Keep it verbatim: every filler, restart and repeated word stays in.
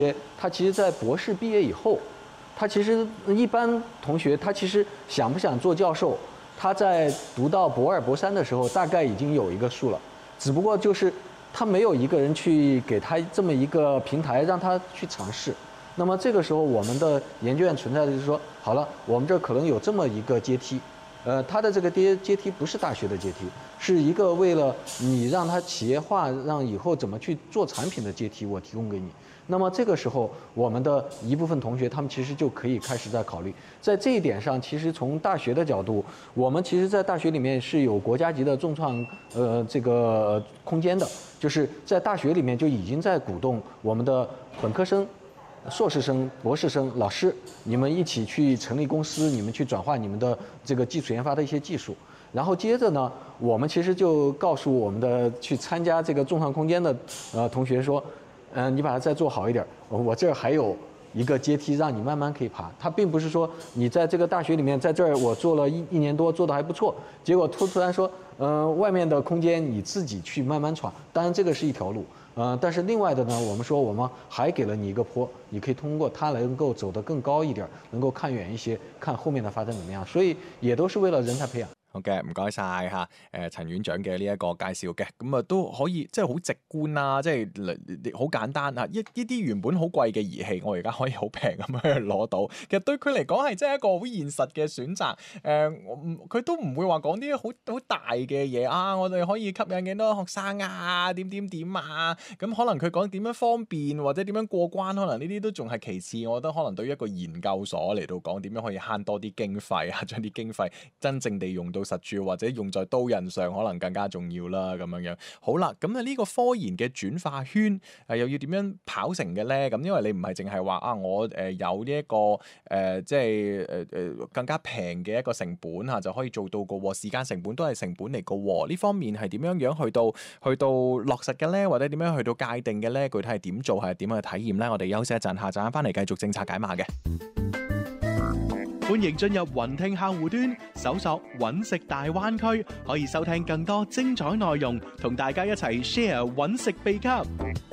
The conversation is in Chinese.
他其实在博士毕业以后，他其实一般同学他其实想不想做教授，他在读到博二博三的时候大概已经有一个数了，只不过就是他没有一个人去给他这么一个平台让他去尝试。那么这个时候我们的研究院存在的就是说，好了，我们这可能有这么一个阶梯。呃，它的这个阶阶梯不是大学的阶梯，是一个为了你让它企业化，让以后怎么去做产品的阶梯，我提供给你。那么这个时候，我们的一部分同学，他们其实就可以开始在考虑，在这一点上，其实从大学的角度，我们其实在大学里面是有国家级的重创呃这个空间的，就是在大学里面就已经在鼓动我们的本科生、硕士生、博士生、老师，你们一起去成立公司，你们去转化你们的这个基础研发的一些技术。然后接着呢，我们其实就告诉我们的去参加这个众创空间的呃同学说，嗯、呃，你把它再做好一点，我这儿还有一个阶梯让你慢慢可以爬。它并不是说你在这个大学里面，在这儿我做了一一年多，做得还不错，结果突突然说，呃，外面的空间你自己去慢慢闯。当然这个是一条路。呃，但是另外的呢，我们说我们还给了你一个坡，你可以通过它能够走得更高一点，能够看遠一些，看後面的發展怎麼樣，所以也都是為了人才培養。 好嘅，唔該晒嚇，誒陳院長嘅呢一個介紹嘅，咁啊都可以即係好直觀啦，即係好簡單啊！一呢啲原本好貴嘅儀器，我而家可以好平咁樣攞到，其實對佢嚟講係真係一個好現實嘅選擇。誒、呃，佢都唔會話講啲好好大嘅嘢啊！我哋可以吸引幾多學生啊？點點點啊！咁可能佢講點樣方便或者點樣過關，可能呢啲都仲係其次。我覺得可能對於一個研究所嚟到講，點樣可以慳多啲經費啊，將啲經費真正地用到實處或者用在刀刃上，可能更加重要啦。咁樣樣好啦，咁啊呢個科研嘅轉化圈誒又要點樣跑成嘅咧？咁因為你唔係淨係話啊，我誒有呢一個誒即係誒誒更加平嘅一個成本嚇就可以做到個喎，時間成本都係成本嚟個喎。呢方面係點樣樣去到去到落實嘅咧，或者點樣去到界定嘅咧？具體係點做係點去體驗咧？我哋休息一陣，下陣翻嚟繼續政策解碼嘅。 歡迎進入雲聽客戶端，搜索揾食大灣區，可以收聽更多精彩內容，同大家一齊 share 揾食秘笈。